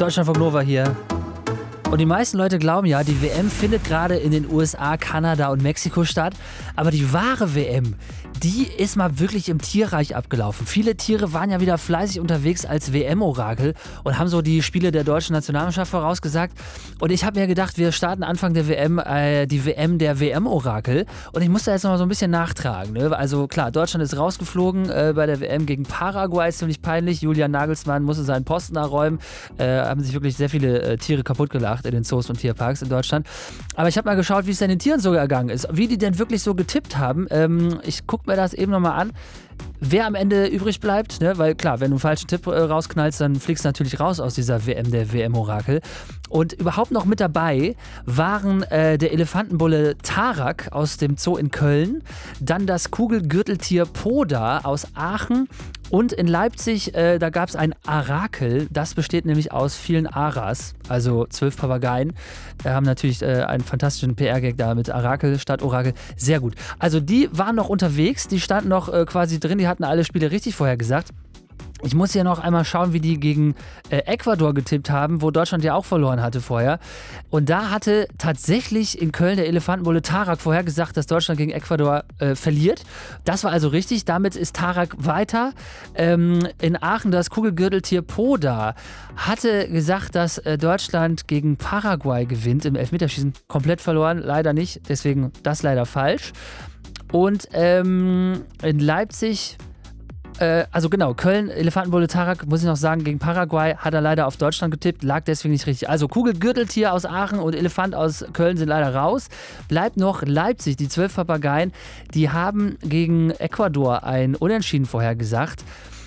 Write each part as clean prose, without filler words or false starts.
Deutschlandfunk Nova hier. Und die meisten Leute glauben ja, die WM findet gerade in den USA, Kanada und Mexiko statt. Aber die wahre WM, die ist mal wirklich im Tierreich abgelaufen. Viele Tiere waren ja wieder fleißig unterwegs als WM-Orakel und haben so die Spiele der deutschen Nationalmannschaft vorausgesagt. Und ich habe mir gedacht, wir starten Anfang der WM, die WM der WM-Orakel. Und ich muss da jetzt noch mal so ein bisschen nachtragen. Ne? Also klar, Deutschland ist rausgeflogen bei der WM gegen Paraguay, ist ziemlich peinlich. Julian Nagelsmann musste seinen Posten erräumen. Haben sich wirklich sehr viele Tiere kaputt gelacht in den Zoos und Tierparks in Deutschland. Aber ich habe mal geschaut, wie es denn den Tieren so ergangen ist. Wie die denn wirklich so getippt haben. Ich gucke mir das eben nochmal an. Wer am Ende übrig bleibt, ne? Weil klar, wenn du einen falschen Tipp rausknallst, dann fliegst du natürlich raus aus dieser WM, der WM-Orakel. Und überhaupt noch mit dabei waren der Elefantenbulle Tarak aus dem Zoo in Köln, dann das Kugelgürteltier Poda aus Aachen und in Leipzig, da gab es ein Arakel, das besteht nämlich aus vielen Aras, also 12 Papageien, haben natürlich einen fantastischen PR-Gag da mit Arakel statt Orakel, sehr gut. Also die waren noch unterwegs, die standen noch quasi drin, die hatten alle Spiele richtig vorhergesagt. Ich muss hier noch einmal schauen, wie die gegen Ecuador getippt haben, wo Deutschland ja auch verloren hatte vorher. Und da hatte tatsächlich in Köln der Elefantenbulle Tarak vorher gesagt, dass Deutschland gegen Ecuador verliert. Das war also richtig. Damit ist Tarak weiter. In Aachen das Kugelgürteltier Poda hatte gesagt, dass Deutschland gegen Paraguay gewinnt im Elfmeterschießen. Komplett verloren, leider nicht. Deswegen das leider falsch. Und in Leipzig... Also genau, Köln, Elefantenbulle Tarak, muss ich noch sagen, gegen Paraguay hat er leider auf Deutschland getippt, lag deswegen nicht richtig. Also Kugelgürteltier aus Aachen und Elefant aus Köln sind leider raus. Bleibt noch Leipzig, die 12 Papageien, die haben gegen Ecuador ein Unentschieden vorhergesagt.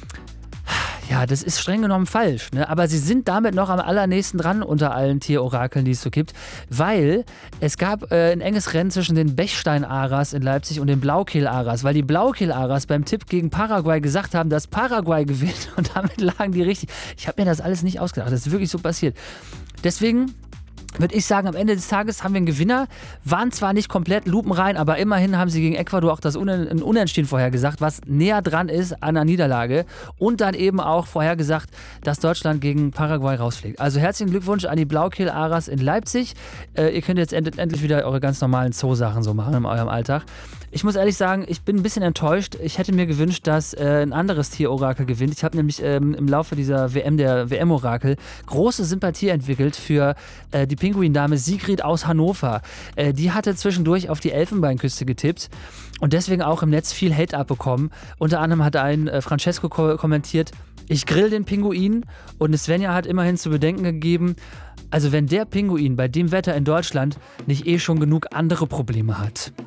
Ja, das ist streng genommen falsch, ne? Aber sie sind damit noch am allernächsten dran unter allen Tierorakeln, die es so gibt, weil es gab ein enges Rennen zwischen den Bechstein-Aras in Leipzig und den Blaukehl-Aras, weil die Blaukehl-Aras beim Tipp gegen Paraguay gesagt haben, dass Paraguay gewinnt und damit lagen die richtig. Ich habe mir das alles nicht ausgedacht, das ist wirklich so passiert. Deswegen würde ich sagen, am Ende des Tages haben wir einen Gewinner. Waren zwar nicht komplett lupenrein, aber immerhin haben sie gegen Ecuador auch das Unentschieden vorhergesagt, was näher dran ist an einer Niederlage. Und dann eben auch vorhergesagt, dass Deutschland gegen Paraguay rausfliegt. Also herzlichen Glückwunsch an die Blaukehl-Aras in Leipzig. Ihr könnt jetzt endlich wieder eure ganz normalen Zoo-Sachen so machen in eurem Alltag. Ich muss ehrlich sagen, ich bin ein bisschen enttäuscht. Ich hätte mir gewünscht, dass ein anderes Tierorakel gewinnt. Ich habe nämlich im Laufe dieser WM, der WM-Orakel, große Sympathie entwickelt für die Pinguindame Sigrid aus Hannover. Die hatte zwischendurch auf die Elfenbeinküste getippt und deswegen auch im Netz viel Hate abbekommen. Unter anderem hat ein Francesco kommentiert, ich grill den Pinguin, und Svenja hat immerhin zu bedenken gegeben, also wenn der Pinguin bei dem Wetter in Deutschland nicht schon genug andere Probleme hat.